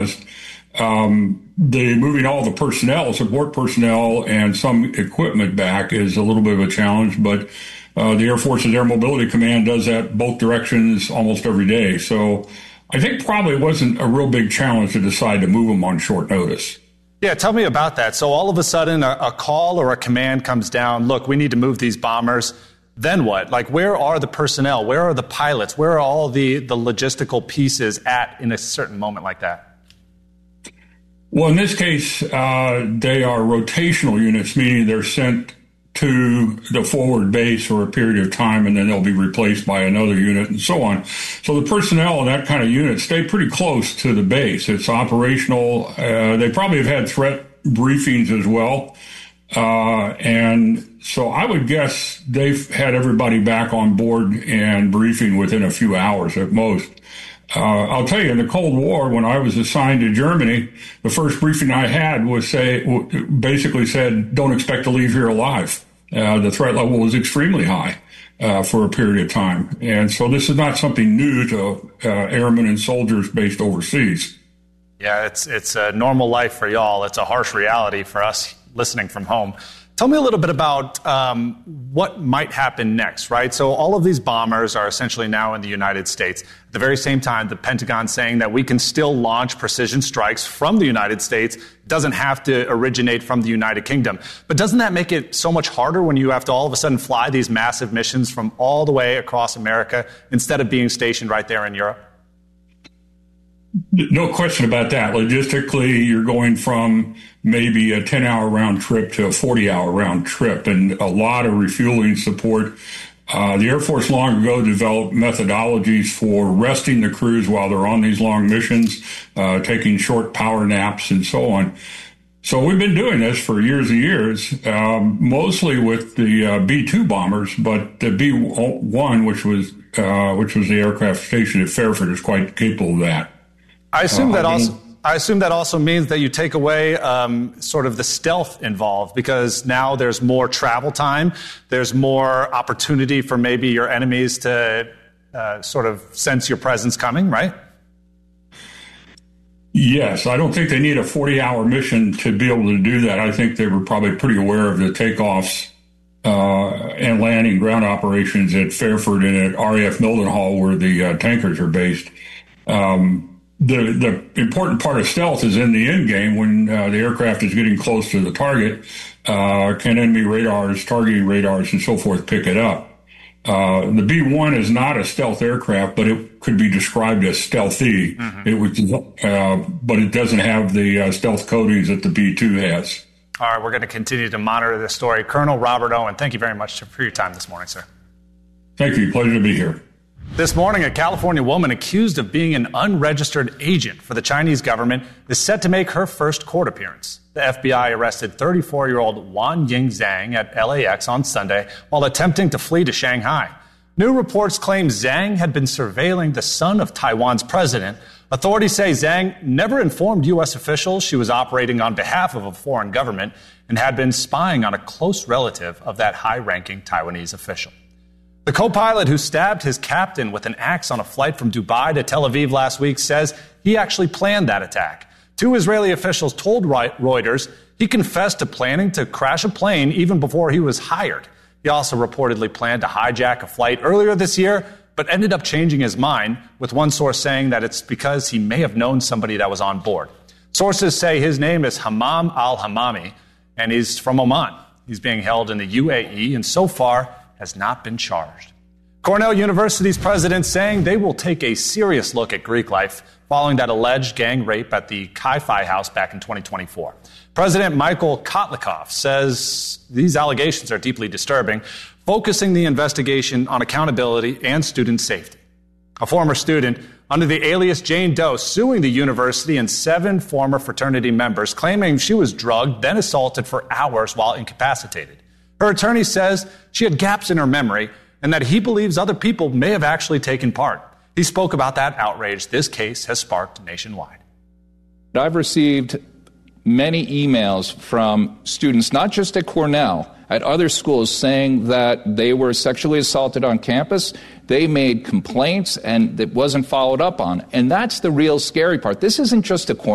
the moving all the personnel, support personnel, and some equipment back is a little bit of a challenge, but the Air Force's Air Mobility Command does that both directions almost every day. So I think probably it wasn't a real big challenge to decide to move them on short notice. Yeah, tell me about that. So all of a sudden a call or a command comes down, look, we need to move these bombers. Then what? Like, where are the personnel? Where are the pilots? Where are all the logistical pieces at in a certain moment like that? Well, in this case, they are rotational units, meaning they're sent to the forward base for a period of time, and then they'll be replaced by another unit and so on. So the personnel in that kind of unit stay pretty close to the base. It's operational. They probably have had threat briefings as well. And so I would guess they've had everybody back on board and briefing within a few hours at most. I'll tell you, in the Cold War, when I was assigned to Germany, the first briefing I had was basically said, don't expect to leave here alive. The threat level was extremely high for a period of time. And so this is not something new to airmen and soldiers based overseas. Yeah, it's a normal life for y'all. It's a harsh reality for us listening from home. Tell me a little bit about what might happen next, right? So all of these bombers are essentially now in the United States. At the very same time, the Pentagon saying that we can still launch precision strikes from the United States. It doesn't have to originate from the United Kingdom. But doesn't that make it so much harder when you have to all of a sudden fly these massive missions from all the way across America instead of being stationed right there in Europe? No question about that. Logistically, you're going from maybe a 10-hour round trip to a 40-hour round trip, and a lot of refueling support. The Air Force long ago developed methodologies for resting the crews while they're on these long missions, taking short power naps and so on. So we've been doing this for years and years, mostly with the B-2 bombers, but the B-1, which was the aircraft stationed at Fairford, is quite capable of that. I assume that also means that you take away sort of the stealth involved, because now there's more travel time. There's more opportunity for maybe your enemies to sort of sense your presence coming, right? Yes, I don't think they need a 40-hour mission to be able to do that. I think they were probably pretty aware of the takeoffs and landing ground operations at Fairford and at RAF Mildenhall, where the tankers are based. The important part of stealth is in the end game when the aircraft is getting close to the target. Can enemy radars, targeting radars, and so forth pick it up? The B-1 is not a stealth aircraft, but it could be described as stealthy. Mm-hmm. But it doesn't have the stealth coatings that the B-2 has. All right, we're going to continue to monitor this story. Colonel Robert Owen, thank you very much for your time this morning, sir. Thank you. Pleasure to be here. This morning, a California woman accused of being an unregistered agent for the Chinese government is set to make her first court appearance. The FBI arrested 34-year-old Wan Ying Zhang at LAX on Sunday while attempting to flee to Shanghai. New reports claim Zhang had been surveilling the son of Taiwan's president. Authorities say Zhang never informed U.S. officials she was operating on behalf of a foreign government and had been spying on a close relative of that high-ranking Taiwanese official. The co-pilot who stabbed his captain with an axe on a flight from Dubai to Tel Aviv last week says he actually planned that attack. Two Israeli officials told Reuters he confessed to planning to crash a plane even before he was hired. He also reportedly planned to hijack a flight earlier this year, but ended up changing his mind, with one source saying that it's because he may have known somebody that was on board. Sources say his name is Hammam al-Hammami, and he's from Oman. He's being held in the UAE, and so far has not been charged. Cornell University's president saying they will take a serious look at Greek life following that alleged gang rape at the Chi-Phi House back in 2024. President Michael Kotlikov says these allegations are deeply disturbing, focusing the investigation on accountability and student safety. A former student under the alias Jane Doe suing the university and 7 former fraternity members, claiming she was drugged, then assaulted for hours while incapacitated. Her attorney says she had gaps in her memory and that he believes other people may have actually taken part. He spoke about that outrage this case has sparked nationwide. I've received many emails from students, not just at Cornell, at other schools, saying that they were sexually assaulted on campus. They made complaints and it wasn't followed up on. And that's the real scary part. This isn't just a